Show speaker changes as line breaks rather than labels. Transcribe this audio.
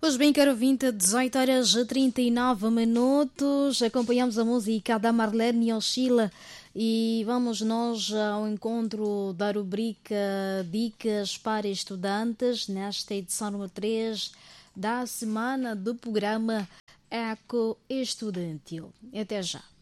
Pois bem, caro ouvinte, 18 horas e 39 minutos, acompanhamos a música da Marlene Oshila e vamos nós ao encontro da rubrica Dicas para Estudantes, nesta edição número 3 da semana do programa Eco Estudantil. Até já.